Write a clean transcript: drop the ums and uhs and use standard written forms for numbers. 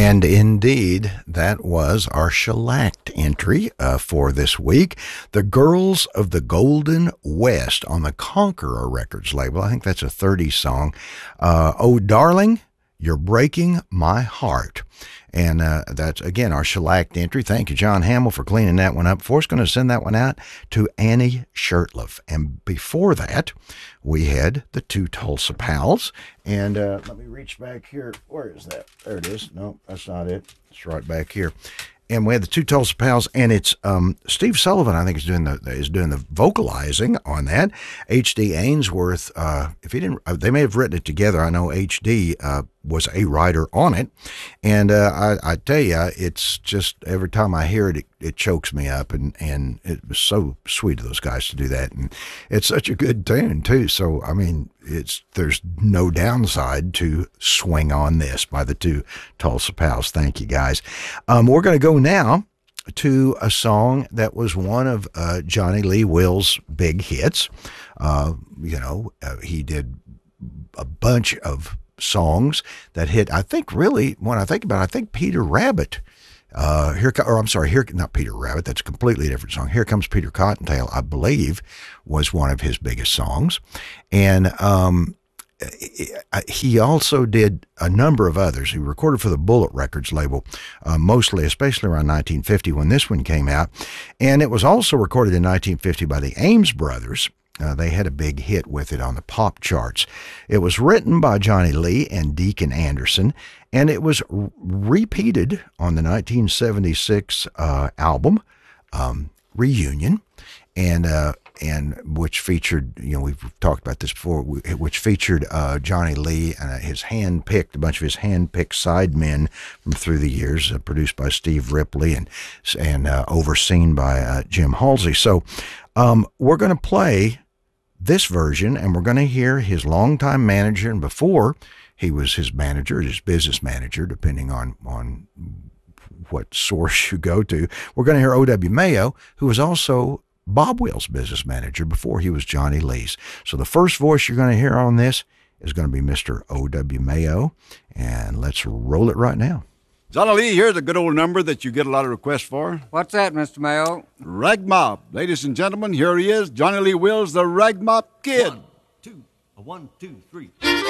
And indeed, that was our shellacked entry for this week. The Girls of the Golden West on the Conqueror Records label. I think that's a 30s song. Oh, Darling, You're Breaking My Heart. And that's, again, our shellacked entry. Thank you, John Hamill, for cleaning that one up for us. Going to send that one out to Annie Shirtliff. And before that, we had the Two Tulsa Pals. And let me reach back here. Where is that? There it is. No, that's not it. It's right back here. And we had the Two Tulsa Pals, and it's Steve Sullivan, I think, is doing the vocalizing on that. H.D. Ainsworth, if he didn't, they may have written it together. I know H.D. Was a writer on it, and I tell you, it's just every time I hear it, it chokes me up, and it was so sweet of those guys to do that, and it's such a good tune too. So I mean, there's no downside to Swing on This by the Two Tulsa Pals. Thank you, guys. We're going to go now to a song that was one of Johnny Lee Wills' big hits. He did a bunch of songs that hit. I think really, when I think about it, I think Peter Rabbit. Not Peter Rabbit. That's a completely different song. Here Comes Peter Cottontail, I believe, was one of his biggest songs, and he also did a number of others. He recorded for the Bullet Records label, especially around 1950 when this one came out, and it was also recorded in 1950 by the Ames Brothers. They had a big hit with it on the pop charts. It was written by Johnny Lee and Deacon Anderson, and it was repeated on the 1976 album Reunion, and which featured, we've talked about this before, which featured Johnny Lee and a bunch of his hand-picked sidemen from through the years, produced by Steve Ripley and overseen by Jim Halsey. So we're going to play this version, and we're going to hear his longtime manager, and before he was his manager, his business manager, depending on what source you go to. We're going to hear O.W. Mayo, who was also Bob Wills' business manager before he was Johnny Lee's. So the first voice you're going to hear on this is going to be Mr. O.W. Mayo, and let's roll it right now. Johnny Lee, here's a good old number that you get a lot of requests for. What's that, Mr. Mayo? Rag Mop. Ladies and gentlemen, here he is, Johnny Lee Wills, the Rag Mop Kid. 1, 2, 1, 2, 3.